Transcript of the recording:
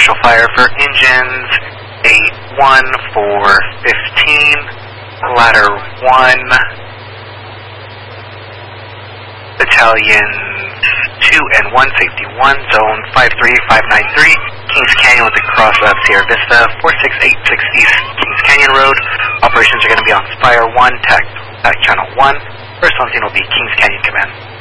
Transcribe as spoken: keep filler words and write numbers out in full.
Commercial fire for engines, eight one four fifteen, ladder one, battalions two and one, safety one, zone five three five nine three, Kings Canyon with the cross of Sierra Vista, four six eight six East Kings Canyon Road. Operations are going to be on Spire one, TAC, TAC Channel one. First on scene will be Kings Canyon Command.